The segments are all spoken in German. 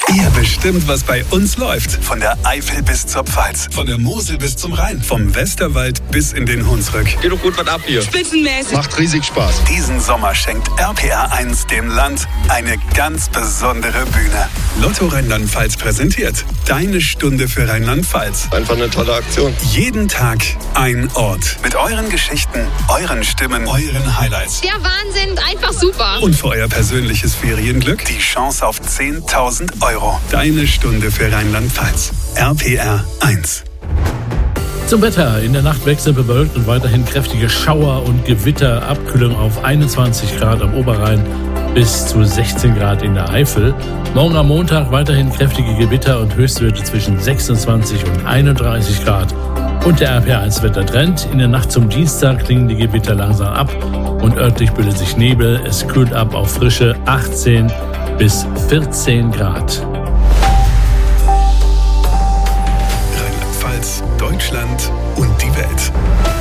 Ihr bestimmt, was bei uns läuft. Von der Eifel bis zur Pfalz. Von der Mosel bis zum Rhein. Vom Westerwald bis in den Hunsrück. Geht doch gut was ab hier. Spitzenmäßig. Macht riesig Spaß. Diesen Sommer schenkt RPR1 dem Land eine ganz besondere Bühne. Lotto Rheinland-Pfalz präsentiert Deine Stunde für Rheinland-Pfalz. Einfach eine tolle Aktion. Jeden Tag ein Ort. Mit euren Geschichten, euren Stimmen, euren Highlights. Der Wahnsinn, einfach super. Und für euer persönliches Ferienglück die Chance auf 10.000 €. Deine Stunde für Rheinland-Pfalz. RPR1. Zum Wetter. In der Nacht wechselnd bewölkt und weiterhin kräftige Schauer und Gewitter. Abkühlung auf 21 Grad am Oberrhein bis zu 16 Grad in der Eifel. Morgen am Montag weiterhin kräftige Gewitter und Höchstwerte zwischen 26 und 31 Grad. Und der RPR1-Wettertrend. In der Nacht zum Dienstag klingen die Gewitter langsam ab und örtlich bildet sich Nebel. Es kühlt ab auf frische 18 bis 14 Grad. Rheinland-Pfalz, Deutschland und die Welt.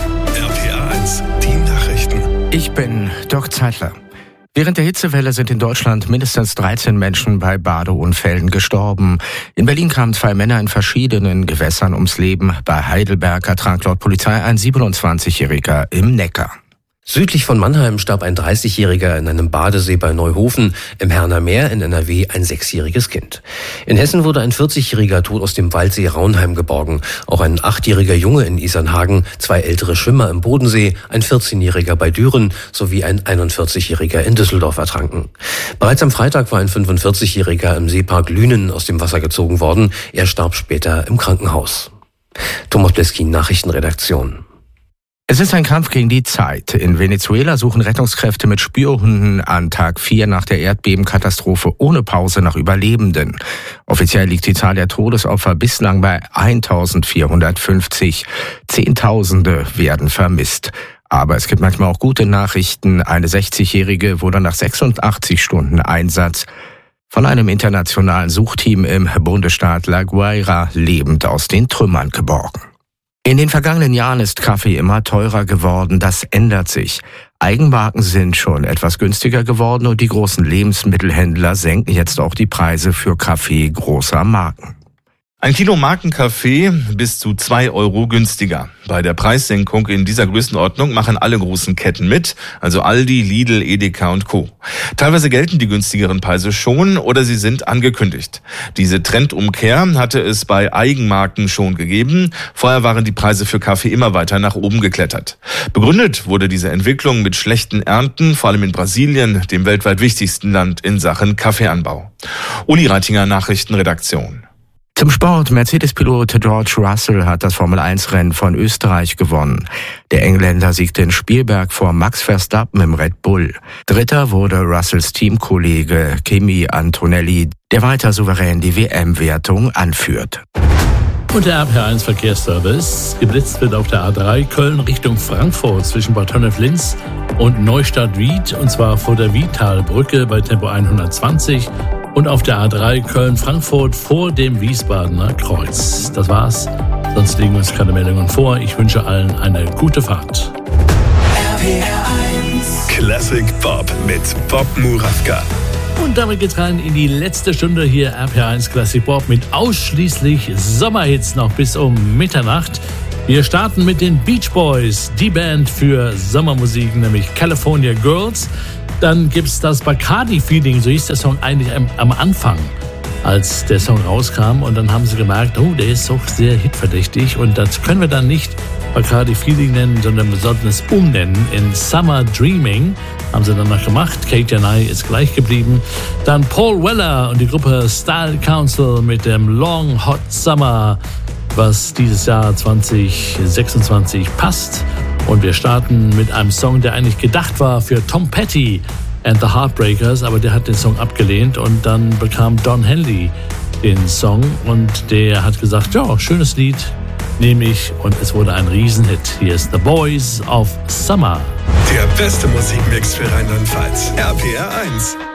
RPR1, die Nachrichten. Ich bin Dirk Zeitler. Während der Hitzewelle sind in Deutschland mindestens 13 Menschen bei Badeunfällen gestorben. In Berlin kamen 2 Männer in verschiedenen Gewässern ums Leben. Bei Heidelberg ertrank laut Polizei ein 27-Jähriger im Neckar. Südlich von Mannheim starb ein 30-Jähriger in einem Badesee bei Neuhofen, im Herner Meer in NRW ein 6-jähriges Kind. In Hessen wurde ein 40-jähriger tot aus dem Waldsee Raunheim geborgen. Auch ein 8-jähriger Junge in Isernhagen, 2 ältere Schwimmer im Bodensee, ein 14-jähriger bei Düren sowie ein 41-jähriger in Düsseldorf ertranken. Bereits am Freitag war ein 45-jähriger im Seepark Lünen aus dem Wasser gezogen worden. Er starb später im Krankenhaus. Thomas Bleskin, Nachrichtenredaktion. Es ist ein Kampf gegen die Zeit. In Venezuela suchen Rettungskräfte mit Spürhunden an Tag 4 nach der Erdbebenkatastrophe ohne Pause nach Überlebenden. Offiziell liegt die Zahl der Todesopfer bislang bei 1450. Zehntausende werden vermisst. Aber es gibt manchmal auch gute Nachrichten. Eine 60-Jährige wurde nach 86 Stunden Einsatz von einem internationalen Suchteam im Bundesstaat La Guaira lebend aus den Trümmern geborgen. In den vergangenen Jahren ist Kaffee immer teurer geworden. Das ändert sich. Eigenmarken sind schon etwas günstiger geworden und die großen Lebensmittelhändler senken jetzt auch die Preise für Kaffee großer Marken. Ein Kilo Markenkaffee bis zu 2 € günstiger. Bei der Preissenkung in dieser Größenordnung machen alle großen Ketten mit, also Aldi, Lidl, Edeka und Co. Teilweise gelten die günstigeren Preise schon oder sie sind angekündigt. Diese Trendumkehr hatte es bei Eigenmarken schon gegeben. Vorher waren die Preise für Kaffee immer weiter nach oben geklettert. Begründet wurde diese Entwicklung mit schlechten Ernten, vor allem in Brasilien, dem weltweit wichtigsten Land in Sachen Kaffeeanbau. Uli Reitinger, Nachrichtenredaktion. Zum Sport. Mercedes-Pilot George Russell hat das Formel-1-Rennen von Österreich gewonnen. Der Engländer siegte in Spielberg vor Max Verstappen im Red Bull. Dritter wurde Russells Teamkollege Kimi Antonelli, der weiter souverän die WM-Wertung anführt. Und der RPR1-Verkehrsservice. Geblitzt wird auf der A3 Köln Richtung Frankfurt zwischen Bad Honnef-Linz und Neustadt-Wied, und zwar vor der Wiedtalbrücke bei Tempo 120. Und auf der A3 Köln-Frankfurt vor dem Wiesbadener Kreuz. Das war's. Sonst liegen uns keine Meldungen vor. Ich wünsche allen eine gute Fahrt. RPR1 Classic Bob mit Bob Murawka. Und damit geht's rein in die letzte Stunde hier RPR1 Classic Bob mit ausschließlich Sommerhits noch bis um Mitternacht. Wir starten mit den Beach Boys, die Band für Sommermusik, nämlich California Girls. Dann gibt's das Bacardi-Feeling, so hieß der Song eigentlich am Anfang, als der Song rauskam. Und dann haben sie gemerkt, oh, der ist doch sehr hitverdächtig. Und das können wir dann nicht Bacardi-Feeling nennen, sondern wir sollten es umnennen in Summer Dreaming. Haben sie dann noch gemacht. Kate Janai ist gleich geblieben. Dann Paul Weller und die Gruppe Style Council mit dem Long Hot Summer, was dieses Jahr 2026 passt. Und wir starten mit einem Song, der eigentlich gedacht war für Tom Petty and the Heartbreakers, aber der hat den Song abgelehnt und dann bekam Don Henley den Song und der hat gesagt, ja, schönes Lied, nehme ich, und es wurde ein Riesenhit. Hier ist The Boys of Summer. Der beste Musikmix für Rheinland-Pfalz. RPR1.